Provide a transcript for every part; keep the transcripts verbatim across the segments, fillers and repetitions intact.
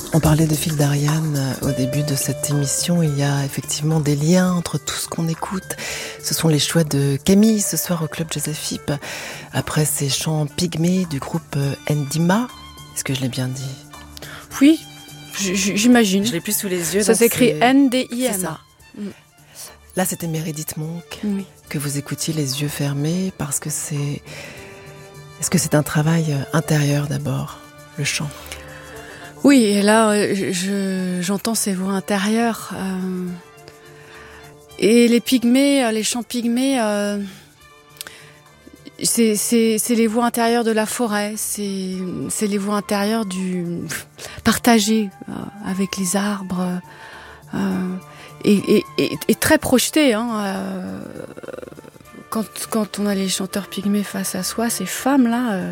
On parlait de fil d'Ariane au début de cette émission. Il y a effectivement des liens entre tout ce qu'on écoute. Ce sont les choix de Camille ce soir au Club Jazz F I P. Après ces chants pygmées du groupe Ndima. Est-ce que je l'ai bien dit ? Oui, j'imagine. Je l'ai plus sous les yeux. Ça s'écrit c'est... N D I M. C'est ça. Mm. Là, c'était Meredith Monk oui. que vous écoutiez les yeux fermés parce que c'est... Est-ce que c'est un travail intérieur d'abord, le chant ? Oui, et là, je, j'entends ces voix intérieures. Euh, et les pygmées, les chants pygmées, euh, c'est, c'est, c'est les voix intérieures de la forêt, c'est, c'est les voix intérieures du partagées euh, avec les arbres, euh, et, et, et, et très projetées. Hein, euh, quand, quand on a les chanteurs pygmées face à soi, ces femmes-là,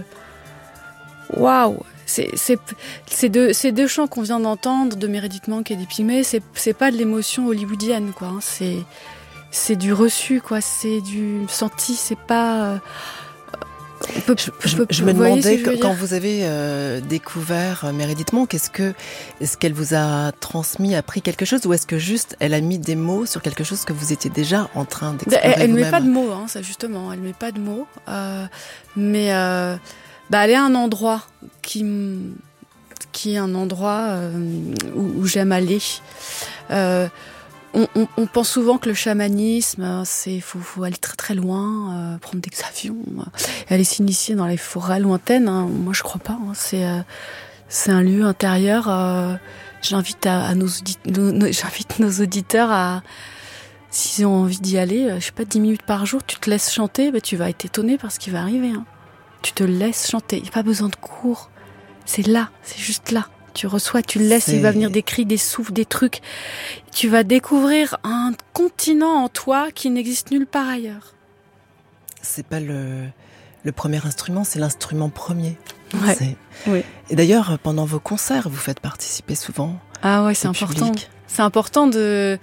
waouh wow, C'est, c'est, c'est, deux, ces deux chants qu'on vient d'entendre, de Meredith Monk et des Pygmées, c'est, c'est pas de l'émotion hollywoodienne, quoi. Hein. C'est, c'est du reçu, quoi. C'est du senti, c'est pas... Euh, peut, je, je, je me demandais, si je quand vous avez euh, découvert Meredith Monk, est-ce, que, est-ce qu'elle vous a transmis, appris quelque chose, ou est-ce que juste elle a mis des mots sur quelque chose que vous étiez déjà en train d'explorer Elle, elle vous-même ? met pas de mots, hein, ça justement, elle met pas de mots, euh, mais... Euh, Bah, aller à un endroit qui, qui est un endroit euh, où, où j'aime aller. Euh, on, on, on pense souvent que le chamanisme, c'est faut, faut aller très très loin, euh, prendre des avions, euh, aller s'initier dans les forêts lointaines. Hein. Moi, je crois pas. Hein. C'est, euh, c'est un lieu intérieur. Euh, j'invite à, à nos, audit- nos, nos, j'invite nos auditeurs à, s'ils ont envie d'y aller, euh, je sais pas, dix minutes par jour, tu te laisses chanter, bah, tu vas être étonné par ce qui va arriver. Hein. Tu te laisses chanter, il n'y a pas besoin de cours. C'est là, c'est juste là. Tu reçois, tu le laisses, c'est... il va venir des cris, des souffles, des trucs. Tu vas découvrir un continent en toi qui n'existe nulle part ailleurs. C'est pas le, le premier instrument, c'est l'instrument premier. Ouais. C'est... Oui. Et d'ailleurs, pendant vos concerts, vous faites participer souvent. Ah ouais, c'est important. Public. C'est important de...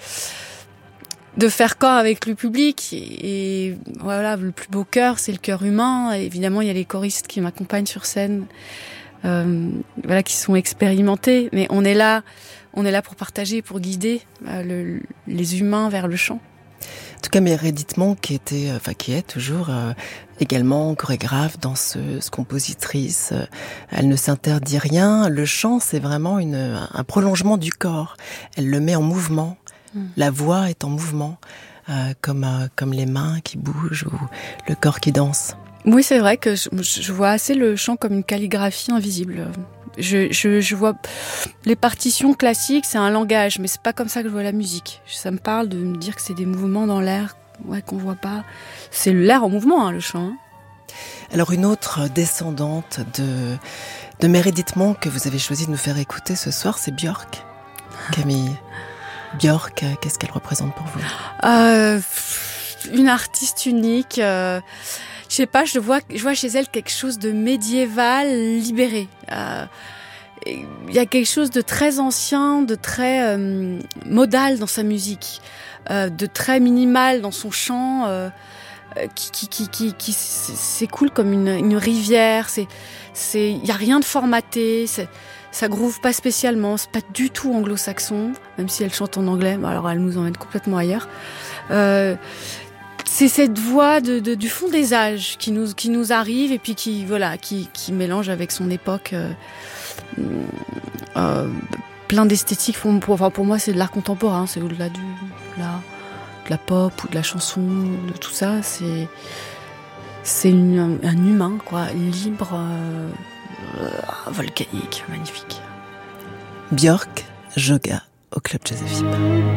de faire corps avec le public et, et voilà, le plus beau chœur, c'est le chœur humain. Et évidemment, il y a les choristes qui m'accompagnent sur scène, euh, voilà, qui sont expérimentés. Mais on est là, on est là pour partager, pour guider euh, le, les humains vers le chant. En tout cas, Meredith Monk, qui était, enfin, qui est toujours euh, également chorégraphe, danseuse, compositrice, euh, elle ne s'interdit rien. Le chant, c'est vraiment une, un prolongement du corps. Elle le met en mouvement. La voix est en mouvement, euh, comme, euh, comme les mains qui bougent ou le corps qui danse. Oui, c'est vrai que je, je vois assez le chant comme une calligraphie invisible. Je, je, je vois les partitions classiques, c'est un langage, mais c'est pas comme ça que je vois la musique. Ça me parle de me dire que c'est des mouvements dans l'air, ouais, qu'on voit pas. C'est l'air en mouvement, hein, le chant. Hein. Alors une autre descendante de, de Meredith Monk que vous avez choisi de nous faire écouter ce soir, c'est Björk, Camille. Björk, qu'est-ce qu'elle représente pour vous ? euh, Une artiste unique. Euh, je sais pas, je vois, je vois chez elle quelque chose de médiéval, libéré. Euh, il y a quelque chose de très ancien, de très euh, modal dans sa musique, euh, de très minimal dans son chant, euh, qui, qui, qui, qui, qui s'écoule comme une, une rivière. C'est, c'est, il y a rien de formaté. C'est, ça groove pas spécialement, c'est pas du tout anglo-saxon, même si elle chante en anglais, alors elle nous emmène complètement ailleurs. Euh, c'est cette voix de, de, du fond des âges qui nous, qui nous arrive et puis qui, voilà, qui, qui mélange avec son époque euh, euh, plein d'esthétiques. Pour, enfin, pour moi, c'est de l'art contemporain, c'est au-delà du, de, la, de la pop ou de la chanson, de tout ça. C'est, c'est une, un humain, quoi, libre. Euh, volcanique, magnifique. Björk, Joga au Club Jazz F I P.